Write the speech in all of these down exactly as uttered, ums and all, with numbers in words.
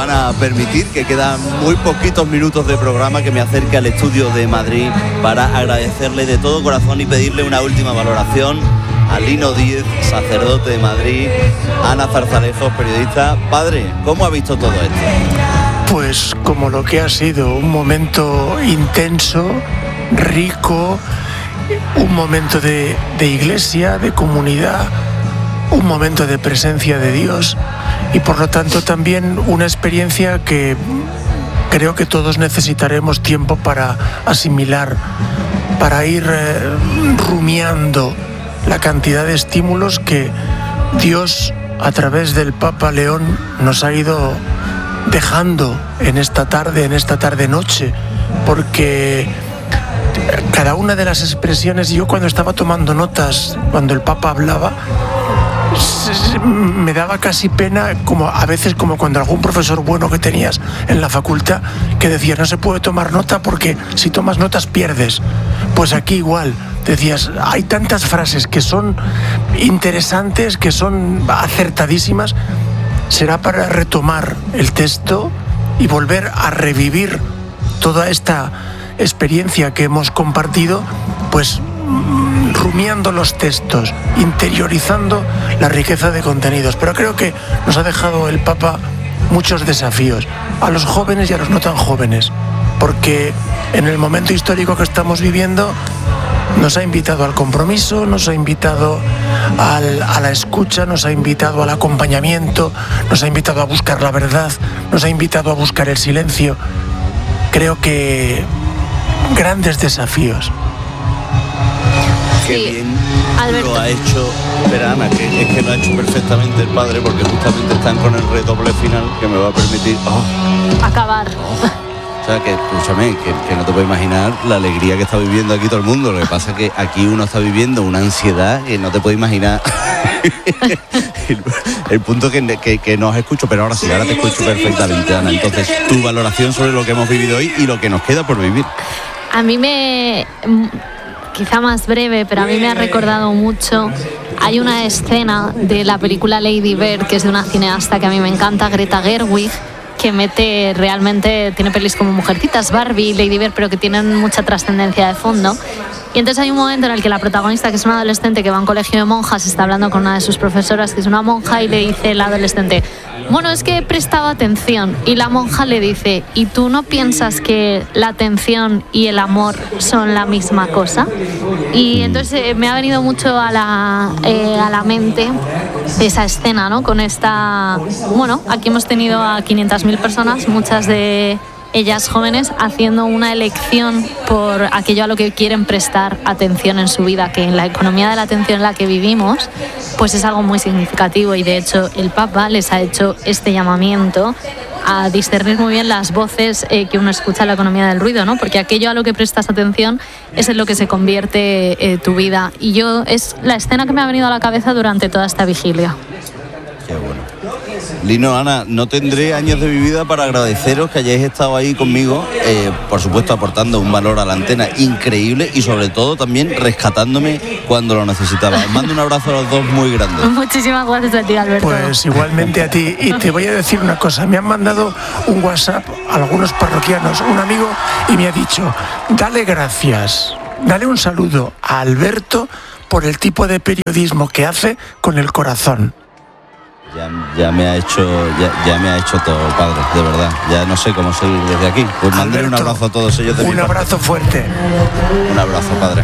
van a permitir, que quedan muy poquitos minutos de programa, que me acerque al estudio de Madrid para agradecerle de todo corazón y pedirle una última valoración a Lino Díez, sacerdote de Madrid, Ana Zarzalejos, periodista. Padre, ¿cómo ha visto todo esto? Pues como lo que ha sido un momento intenso, rico, un momento de, de iglesia, de comunidad, un momento de presencia de Dios y por lo tanto también una experiencia que creo que todos necesitaremos tiempo para asimilar, para ir eh, rumiando la cantidad de estímulos que Dios a través del Papa León nos ha ido dejando en esta tarde, en esta tarde-noche, porque cada una de las expresiones, yo cuando estaba tomando notas, cuando el Papa hablaba, me daba casi pena, como a veces como cuando algún profesor bueno que tenías en la facultad que decía no se puede tomar nota porque si tomas notas pierdes. Pues aquí igual, decías, hay tantas frases que son interesantes, que son acertadísimas, será para retomar el texto y volver a revivir toda esta experiencia que hemos compartido, pues rumiando los textos, interiorizando la riqueza de contenidos. Pero creo que nos ha dejado el Papa muchos desafíos, a los jóvenes y a los no tan jóvenes, porque en el momento histórico que estamos viviendo nos ha invitado al compromiso, nos ha invitado al, a la escucha, nos ha invitado al acompañamiento, nos ha invitado a buscar la verdad, nos ha invitado a buscar el silencio. Creo que grandes desafíos. Qué sí, bien Alberto. lo ha hecho. Espera, Ana, que es que lo ha hecho perfectamente el padre, porque justamente están con el redoble final que me va a permitir oh, acabar. Oh. O sea, que escúchame, que, que no te puedes imaginar la alegría que está viviendo aquí todo el mundo. Lo que pasa es que aquí uno está viviendo una ansiedad que no te puedes imaginar. el, el punto que, que, que no os escucho, pero ahora sí, ahora te escucho perfectamente, Ana. Entonces, tu valoración sobre lo que hemos vivido hoy y lo que nos queda por vivir. A mí me... quizá más breve, pero a mí me ha recordado mucho. Hay una escena de la película Lady Bird, que es de una cineasta que a mí me encanta, Greta Gerwig, que mete realmente, tiene pelis como Mujercitas, Barbie, Lady Bird, pero que tienen mucha trascendencia de fondo. Y entonces hay un momento en el que la protagonista, que es una adolescente que va a un colegio de monjas, está hablando con una de sus profesoras, que es una monja, y le dice la adolescente, bueno, es que he prestado atención. Y la monja le dice, ¿y tú no piensas que la atención y el amor son la misma cosa? Y entonces eh, me ha venido mucho a la, eh, a la mente esa escena, ¿no? Con esta... Bueno, aquí hemos tenido a quinientas mil personas, muchas de ellas jóvenes, haciendo una elección por aquello a lo que quieren prestar atención en su vida, que en la economía de la atención en la que vivimos, pues es algo muy significativo, y de hecho el Papa les ha hecho este llamamiento a discernir muy bien las voces eh, que uno escucha en la economía del ruido, ¿no? Porque aquello a lo que prestas atención es en lo que se convierte eh, tu vida. Y yo, es la escena que me ha venido a la cabeza durante toda esta vigilia. Qué bueno. Lino, Ana, no tendré años de mi vida para agradeceros que hayáis estado ahí conmigo, eh, por supuesto aportando un valor a la antena increíble y sobre todo también rescatándome cuando lo necesitaba. Os mando un abrazo a los dos muy grande. Muchísimas gracias a ti, Alberto. Pues igualmente a ti. Y te voy a decir una cosa, me han mandado un WhatsApp algunos parroquianos, un amigo, y me ha dicho, dale gracias, dale un saludo a Alberto por el tipo de periodismo que hace con el corazón. Ya, ya me ha hecho ya, ya me ha hecho todo, padre, de verdad. Ya no sé cómo seguir desde aquí. Pues mandaré un abrazo a todos ellos de mi Un parte. abrazo fuerte. Un abrazo, padre.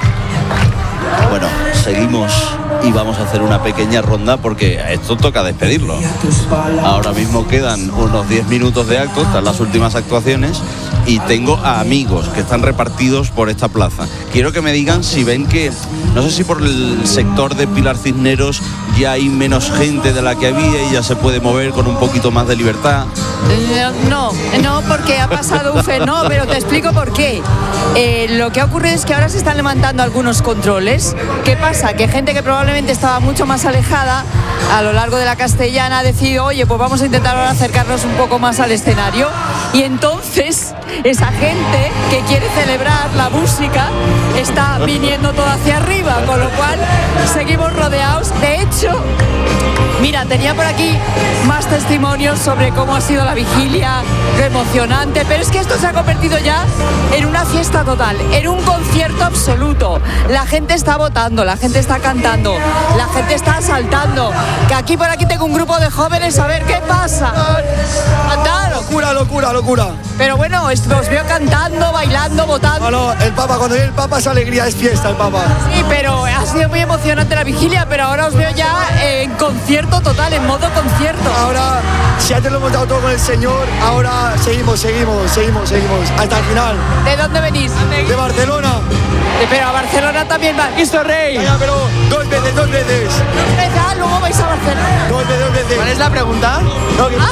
Bueno, seguimos y vamos a hacer una pequeña ronda porque esto toca despedirlo. Ahora mismo quedan unos diez minutos de acto, están las últimas actuaciones, y tengo a amigos que están repartidos por esta plaza. Quiero que me digan si ven que, no sé si por el sector de Pilar Cisneros ya hay menos gente de la que había y ya se puede mover con un poquito más de libertad. No, no, porque ha pasado un fenómeno, pero te explico por qué. Eh, lo que ha ocurrido es que ahora se están levantando algunos controles. ¿Qué pasa? Que gente que probablemente estaba mucho más alejada a lo largo de la Castellana ha decidido, oye, pues vamos a intentar ahora acercarnos un poco más al escenario. Y entonces esa gente que quiere celebrar la música está viniendo todo hacia arriba, con lo cual seguimos rodeados. De hecho, mucho. Mira, tenía por aquí más testimonios sobre cómo ha sido la vigilia, lo emocionante, pero es que esto se ha convertido ya en una fiesta total, en un concierto absoluto. La gente está votando, la gente está cantando, la gente está saltando. Que aquí por aquí tengo un grupo de jóvenes, a ver qué pasa. Cantar. Locura, locura, locura. Pero bueno, os veo cantando, bailando, votando. No, no, el Papa, cuando viene el Papa es alegría, es fiesta el Papa. Sí, pero ha sido muy emocionante la vigilia, pero ahora os veo ya en concierto total, en modo concierto. Ahora, si antes lo hemos dado todo con el Señor, ahora seguimos, seguimos, seguimos, seguimos, hasta el final. ¿De dónde venís? De Barcelona. De, pero a Barcelona también va. ¡Cristo Rey! Ya, pero dos veces, dos veces. ¿Dos veces? Ah, luego vais a Barcelona. Dos veces, dos veces. ¿Cuál es la pregunta? No, que...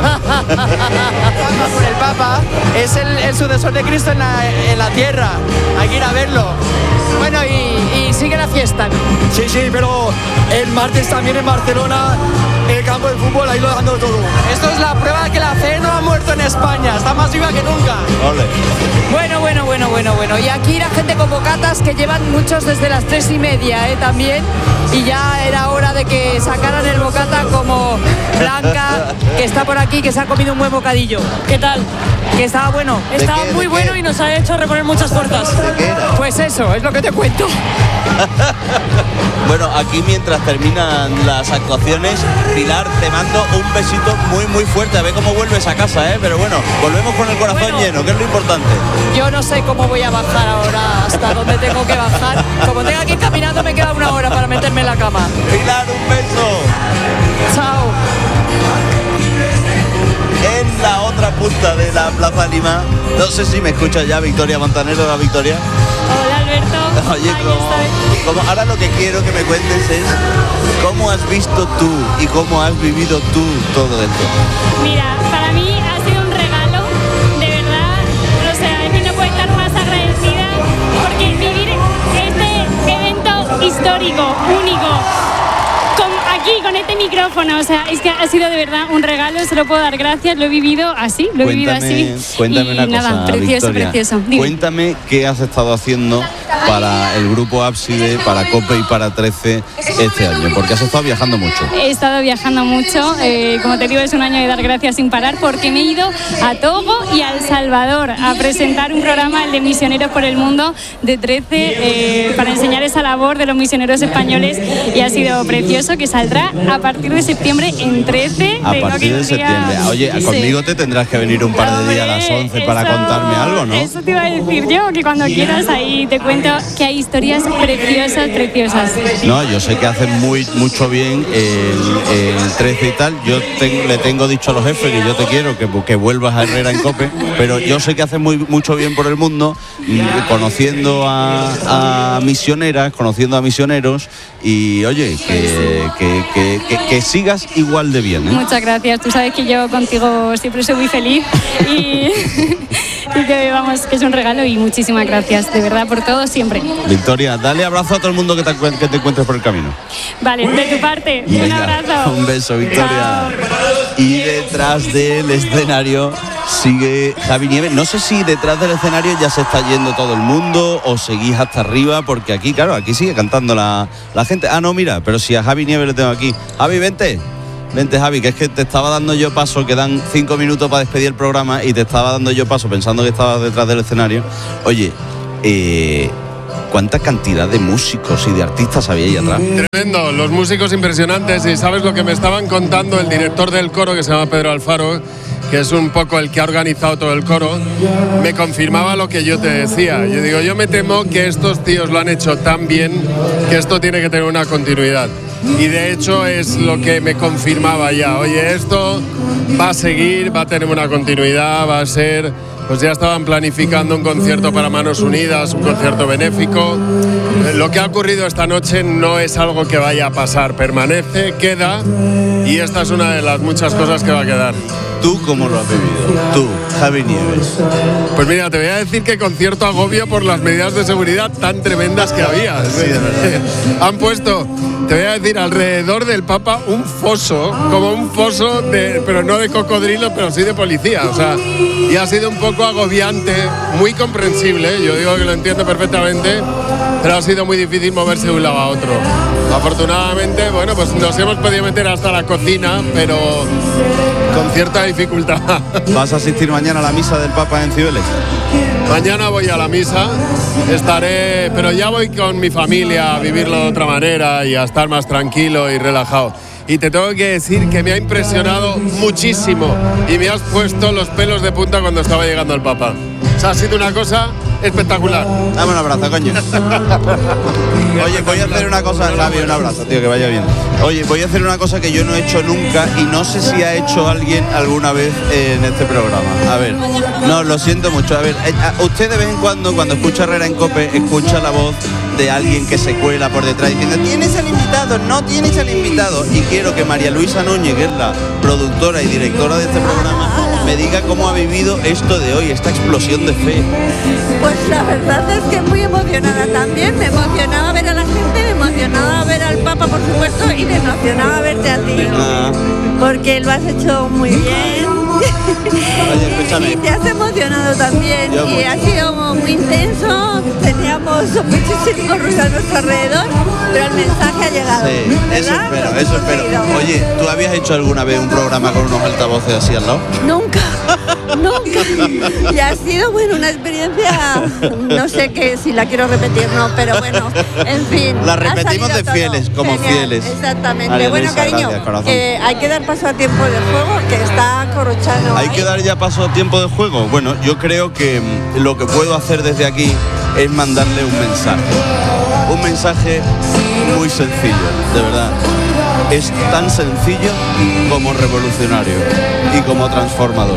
Por el Papa es el, el sucesor de Cristo en la, en la tierra. Hay que ir a verlo. Bueno, y, y sigue la fiesta. Sí, sí, pero el martes también en Barcelona, en el campo de fútbol, ahí lo dando todo. Esto es la prueba de que la fe no ha muerto en España. Está más viva que nunca. Ole. Bueno, bueno, bueno, bueno, bueno. Y aquí la gente con bocatas que llevan muchos desde las tres y media, ¿eh? También. Y ya era hora de que sacaran el bocata como Blanca, que está por aquí, que se ha comido un buen bocadillo. ¿Qué tal? Que estaba bueno. Estaba qué, muy de bueno qué? y nos ha hecho reponer muchas fuerzas. ¿De qué era? Pues eso, es lo que te cuento. Bueno, aquí mientras terminan las actuaciones, Pilar, te mando un besito muy muy fuerte. A ver cómo vuelves a casa, ¿eh? Pero bueno, volvemos con el corazón Bueno. lleno, que es lo importante. Yo no sé cómo voy a bajar ahora, hasta dónde tengo que bajar. Como tenga que ir caminando, me queda una hora para meterme en la cama. Pilar, un beso. Chao. En la otra punta de la Plaza Lima, no sé si me escucha ya Victoria Montanero, la Victoria. Hola, Alberto. Oye, Aquí como, estoy. como ahora lo que quiero que me cuentes es cómo has visto tú y cómo has vivido tú todo esto. Mira, para mí ha sido un regalo, de verdad. O sea, es que no puedo estar más agradecida porque vivir este evento histórico, único, con, aquí con este micrófono, o sea, es que ha sido de verdad un regalo, se lo puedo dar gracias, lo he vivido así, lo he vivido así. Cuéntame y una cosa, nada, precioso, Victoria. precioso. Dime. Cuéntame qué has estado haciendo para el grupo Ábside, para COPE y para trece este año, porque has estado viajando mucho. He estado viajando mucho, eh, como te digo, es un año de dar gracias sin parar porque me he ido a Togo y a El Salvador a presentar un programa, el de Misioneros por el Mundo de trece, eh, para enseñar esa labor de los misioneros españoles y ha sido precioso, que saldrá a partir de septiembre en trece. A Tengo partir que de un día- septiembre. Oye, Sí. conmigo te tendrás que venir un par de días a las Hombre, once para eso- contarme algo, ¿no? Eso te iba a decir yo, que cuando quieras ahí te cuento que hay historias preciosas, preciosas. No, yo sé que hacen muy mucho bien el, el trece y tal. Yo ten- le tengo dicho a los jefes que yo te quiero, que, que vuelvas a Herrera en COPE, pero yo sé que hacen muy, mucho bien por el mundo, mm, conociendo a, a misioneras, conociendo a misioneros y oye, que, que, que, que- que sigas igual de bien, ¿eh? Muchas gracias, tú sabes que yo contigo siempre soy muy feliz y, y que vamos, que es un regalo y muchísimas gracias, de verdad, por todo siempre. Victoria, dale abrazo a todo el mundo que te, encuent- que te encuentres por el camino. Vale, de tu parte, un Venga, abrazo. un beso, Victoria. Y detrás del escenario sigue Javi Nieves. No sé si detrás del escenario ya se está yendo todo el mundo o seguís hasta arriba, porque aquí, claro, aquí sigue cantando la, la gente. Ah, no, mira, pero si a Javi Nieves le tengo aquí. Javi, vente. Vente, Javi, que es que te estaba dando yo paso, quedan cinco minutos para despedir el programa y te estaba dando yo paso pensando que estabas detrás del escenario. Oye, eh, ¿cuánta cantidad de músicos y de artistas había ahí atrás? Tremendo, los músicos impresionantes. Y sabes lo que me estaban contando el director del coro, que se llama Pedro Alfaro, que es un poco el que ha organizado todo el coro, me confirmaba lo que yo te decía. Yo digo, yo me temo que estos tíos lo han hecho tan bien que esto tiene que tener una continuidad. Y de hecho es lo que me confirmaba ya. Oye, esto va a seguir, va a tener una continuidad, va a ser... Pues ya estaban planificando un concierto para Manos Unidas, un concierto benéfico. Lo que ha ocurrido esta noche no es algo que vaya a pasar, permanece, queda y esta es una de las muchas cosas que va a quedar. ¿Tú cómo lo has vivido? Tú, Javi Nieves. Pues mira, te voy a decir que con cierto agobio por las medidas de seguridad tan tremendas que había. Sí, de verdad. Han puesto, te voy a decir, alrededor del Papa un foso, como un foso, de, pero no de cocodrilo, pero sí de policía. O sea, y ha sido un poco agobiante, muy comprensible, yo digo que lo entiendo perfectamente, pero ha sido muy difícil moverse de un lado a otro. Afortunadamente, bueno, pues nos hemos podido meter hasta la cocina, pero con cierta dificultad. ¿Vas a asistir mañana a la misa del Papa en Cibeles? Mañana voy a la misa, estaré, pero ya voy con mi familia a vivirlo de otra manera y a estar más tranquilo y relajado. Y te tengo que decir que me ha impresionado muchísimo y me has puesto los pelos de punta cuando estaba llegando el Papa. O sea, ha sido una cosa espectacular. Dame un abrazo, coño. Oye, voy a hacer una cosa, Javi, un abrazo, tío, que vaya bien. Oye, voy a hacer una cosa que yo no he hecho nunca y no sé si ha hecho alguien alguna vez en este programa. A ver, no, lo siento mucho. A ver, usted de vez en cuando, cuando escucha Herrera en COPE, escucha la voz de alguien que se cuela por detrás diciendo ¿tienes al invitado? No tienes al invitado. Y quiero que María Luisa Núñez, que es la productora y directora de este programa, me diga cómo ha vivido esto de hoy, esta explosión de fe. Pues la verdad es que muy emocionada también. Me emocionaba ver a la gente, me emocionaba ver al Papa, por supuesto, y me emocionaba verte a ti. Ah. Porque lo has hecho muy bien. Oye, escúchame. Y te has emocionado también. Yo y mucho. ha sido muy intenso. Teníamos muchísimos ruidos a nuestro alrededor, pero el mensaje ha llegado. Sí, eso ¿verdad? espero, Lo eso hemos espero. conseguido. Oye, ¿tú habías hecho alguna vez un programa con unos altavoces así al lado? Nunca, nunca. Y ha sido, bueno, una experiencia, no sé qué, si la quiero repetir, no, pero bueno, en fin. La ha repetimos salido de todo. fieles, como Genial, fieles. Exactamente. María Bueno, Luisa, cariño, gracias, corazón. eh, hay que dar paso a tiempo de juego, que está Corrochano. ¿Hay ahí. que dar ya paso a tiempo de juego? Bueno, yo creo que mm, lo que puedo hacer desde aquí es mandarle un mensaje. Un mensaje muy sencillo, de verdad. Es tan sencillo como revolucionario y como transformador.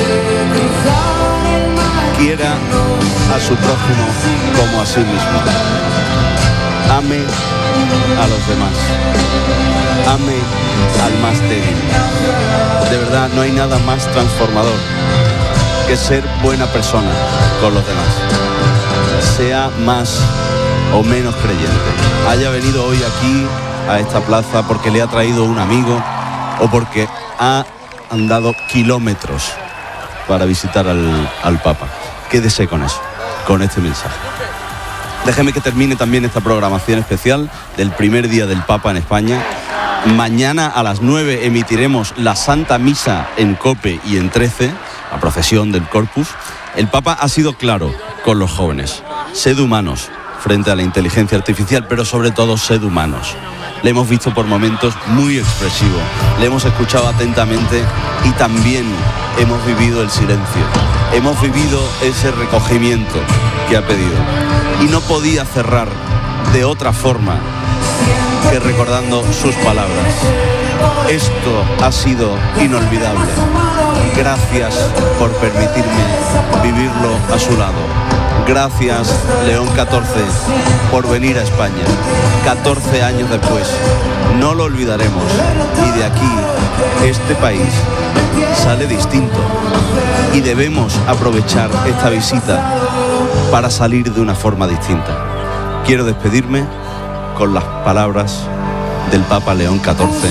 Quiera a su prójimo como a sí mismo. Ame a los demás. Ame al más débil. De verdad, no hay nada más transformador que ser buena persona con los demás. Sea más o menos creyente. Haya venido hoy aquí a esta plaza porque le ha traído un amigo o porque ha andado kilómetros para visitar al, al Papa. Quédese con eso, con este mensaje. Déjeme que termine también esta programación especial del primer día del Papa en España. Mañana a las nueve emitiremos la Santa Misa en COPE y en trece, la procesión del Corpus. El Papa ha sido claro con los jóvenes. Sed humanos frente a la inteligencia artificial, pero sobre todo sed humanos. Le hemos visto por momentos muy expresivo, le hemos escuchado atentamente y también hemos vivido el silencio. Hemos vivido ese recogimiento que ha pedido. Y no podía cerrar de otra forma que recordando sus palabras. Esto ha sido inolvidable. Gracias por permitirme vivirlo a su lado. Gracias, León catorce, por venir a España. catorce años después. No lo olvidaremos. Y de aquí, este país sale distinto. Y debemos aprovechar esta visita para salir de una forma distinta. Quiero despedirme con las palabras del Papa León catorce.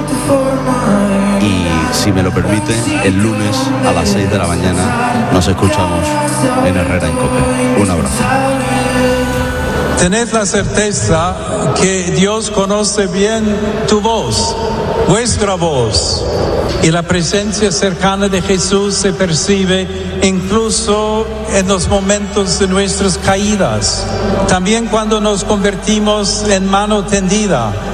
Y si me lo permite, el lunes a las seis de la mañana nos escuchamos en Herrera en COPE. Un abrazo. Tened la certeza que Dios conoce bien tu voz, vuestra voz, y la presencia cercana de Jesús se percibe incluso en los momentos de nuestras caídas, también cuando nos convertimos en mano tendida.